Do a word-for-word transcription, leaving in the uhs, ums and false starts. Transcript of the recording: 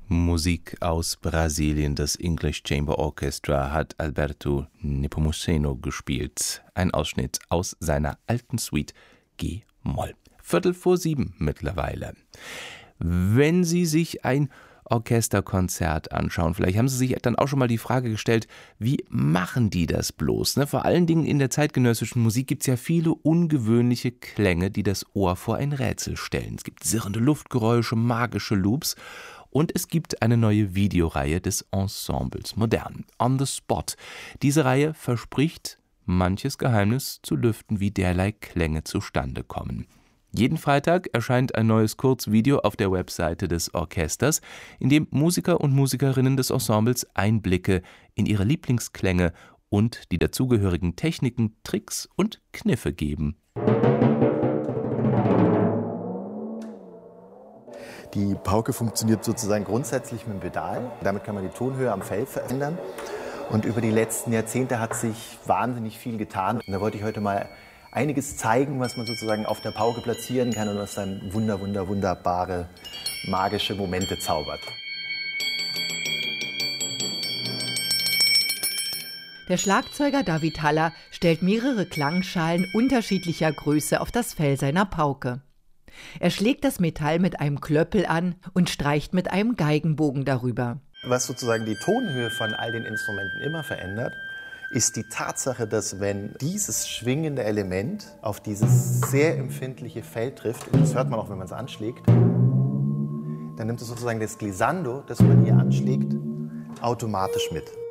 Musik aus Brasilien. Das English Chamber Orchestra hat Alberto Nepomuceno gespielt. Ein Ausschnitt aus seiner alten Suite G-Moll. Viertel vor sieben mittlerweile. Wenn Sie sich ein Orchesterkonzert anschauen, vielleicht haben Sie sich dann auch schon mal die Frage gestellt, wie machen die das bloß? Ne? Vor allen Dingen in der zeitgenössischen Musik gibt es ja viele ungewöhnliche Klänge, die das Ohr vor ein Rätsel stellen. Es gibt sirrende Luftgeräusche, magische Loops. Und es gibt eine neue Videoreihe des Ensembles Modern, On the Spot. Diese Reihe verspricht, manches Geheimnis zu lüften, wie derlei Klänge zustande kommen. Jeden Freitag erscheint ein neues Kurzvideo auf der Webseite des Orchesters, in dem Musiker und Musikerinnen des Ensembles Einblicke in ihre Lieblingsklänge und die dazugehörigen Techniken, Tricks und Kniffe geben. Die Pauke funktioniert sozusagen grundsätzlich mit dem Pedal. Damit kann man die Tonhöhe am Fell verändern. Und über die letzten Jahrzehnte hat sich wahnsinnig viel getan. Und da wollte ich heute mal einiges zeigen, was man sozusagen auf der Pauke platzieren kann und was dann wunder, wunder, wunderbare, magische Momente zaubert. Der Schlagzeuger David Haller stellt mehrere Klangschalen unterschiedlicher Größe auf das Fell seiner Pauke. Er schlägt das Metall mit einem Klöppel an und streicht mit einem Geigenbogen darüber. Was sozusagen die Tonhöhe von all den Instrumenten immer verändert, ist die Tatsache, dass wenn dieses schwingende Element auf dieses sehr empfindliche Fell trifft, und das hört man auch, wenn man es anschlägt, dann nimmt es sozusagen das Glissando, das man hier anschlägt, automatisch mit.